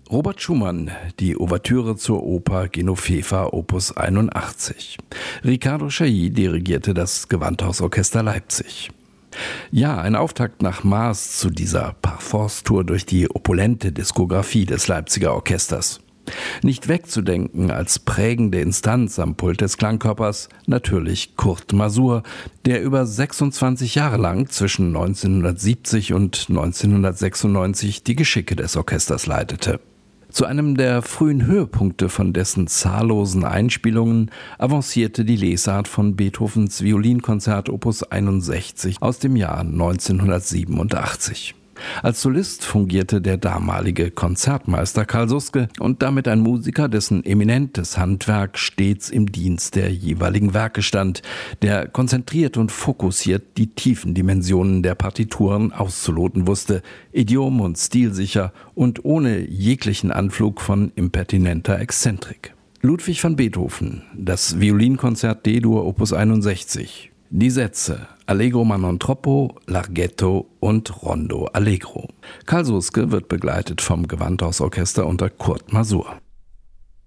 Robert Schumann, die Ouvertüre zur Oper Genoveva Opus 81. Riccardo Chailly dirigierte das Gewandhausorchester Leipzig. Ja, ein Auftakt nach Maß zu dieser Parforce-Tour durch die opulente Diskografie des Leipziger Orchesters. Nicht wegzudenken als prägende Instanz am Pult des Klangkörpers natürlich Kurt Masur, der über 26 Jahre lang zwischen 1970 und 1996 die Geschicke des Orchesters leitete. Zu einem der frühen Höhepunkte von dessen zahllosen Einspielungen avancierte die Lesart von Beethovens Violinkonzert Opus 61 aus dem Jahr 1987. Als Solist fungierte der damalige Konzertmeister Karl Suske und damit ein Musiker, dessen eminentes Handwerk stets im Dienst der jeweiligen Werke stand, der konzentriert und fokussiert die tiefen Dimensionen der Partituren auszuloten wusste, idiom- und stilsicher und ohne jeglichen Anflug von impertinenter Exzentrik. Ludwig van Beethoven, das Violinkonzert D-Dur Opus 61. Die Sätze Allegro ma non troppo, Larghetto und Rondo Allegro. Karl Suske wird begleitet vom Gewandhausorchester unter Kurt Masur.